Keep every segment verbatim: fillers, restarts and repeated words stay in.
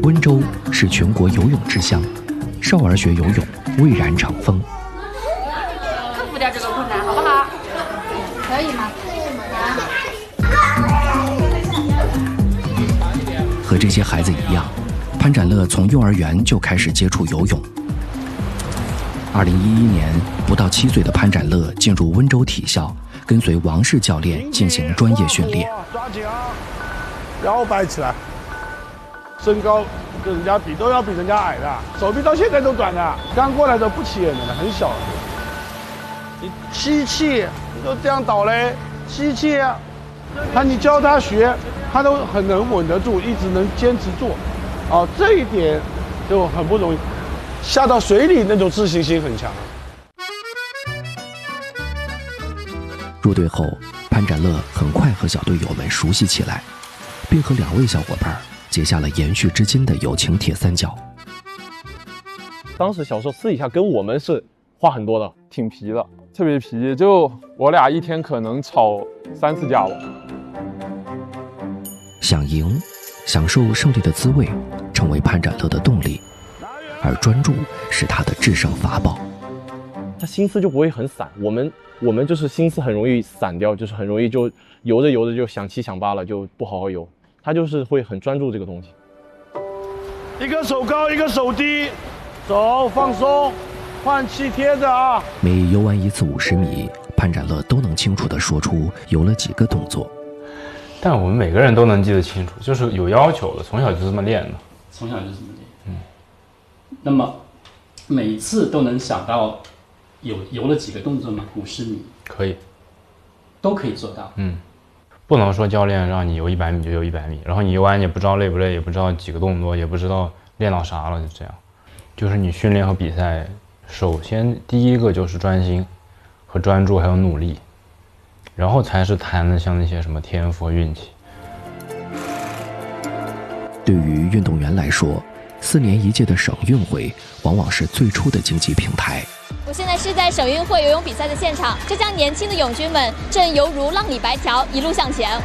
温州是全国游泳之乡，少儿学游泳蔚然成风。 克服掉这个困难，好不好？可以吗？ 和这些孩子一样，潘展乐从幼儿园就开始接触游泳。二零一一年，不到七岁的潘展乐进入温州体校，跟随王氏教练进行专业训练。 抓紧啊，腰摆起来，身高跟人家比都要比人家矮的，手臂到现在都短的，刚过来的不起眼的，很小的。你吸气，你都这样倒嘞，吸气啊！那你教他学，他都很能稳得住，一直能坚持做，哦，这一点就很不容易。下到水里那种自信心很强。 入队后，潘展乐很快和小队友们熟悉起来，并和两位小伙伴结下了延续至今的友情铁三角。 当时小时候私底下跟我们是话很多的，挺皮的，特别皮，就我俩一天可能吵三次架吧。 想赢，享受胜利的滋味，成为潘展乐的动力。而专注是他的制胜法宝， 他心思就不会很散。我们我们就是心思很容易散掉，就是很容易就游着游着就想七想八了，就不好好游。他就是会很专注这个东西。 一个手高，一个手低，手放松，换气贴着啊。 每游完一次五十米，潘展乐都能清楚地说出游了几个动作。 但我们每个人都能记得清楚，就是有要求的，从小就这么练的。 从小就这么练。嗯。那么每一次都能想到有游了几个动作吗？五十米可以， 都可以做到。 嗯，不能说教练让你游一百米就游一百米，然后你游完也不知道累不累，也不知道几个动作，也不知道练到啥了，就这样。就是你训练和比赛，首先第一个就是专心和专注，还有努力，然后才是谈的像那些什么天赋和运气。 对于运动员来说，四年一届的省运会往往是最初的竞技平台。 我现在是在省运会游泳比赛的现场，浙江年轻的泳军们正犹如浪里白条，一路向前。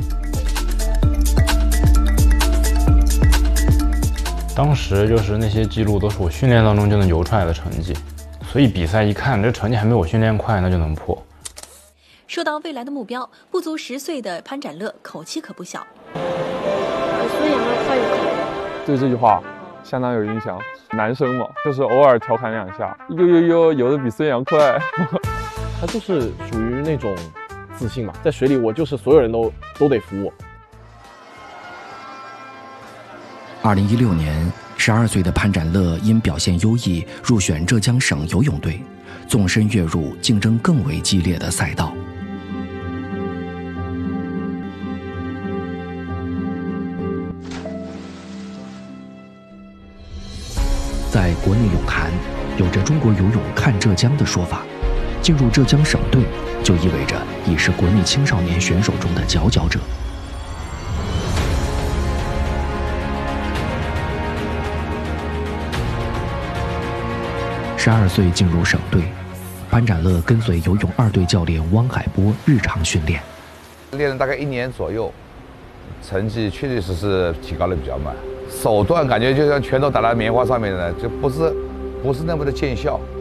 当时就是那些记录都是我训练当中就能游出来的成绩，所以比赛一看这成绩还没我训练快，那就能破。 说到未来的目标，不足十岁的潘展乐口气可不小。 孙杨快一口。 对这句话相当有影响，男生嘛，就是偶尔调侃两下，呦呦呦，游的比孙杨快。他就是属于那种自信嘛，在水里我就是所有人都都得服我。 二零一六年，十二岁的潘展乐因表现优异入选浙江省游泳队，纵身跃入竞争更为激烈的赛道。在国内泳坛，有着中国游泳看浙江的说法，进入浙江省队就意味着已是国内青少年选手中的佼佼者。十二岁进入省队，潘展乐跟随游泳二队教练汪海波日常训练， 练了大概一年左右，成绩确确实实提高的比较慢，手段感觉就像拳头打在棉花上面的，就不是不是那么的见效。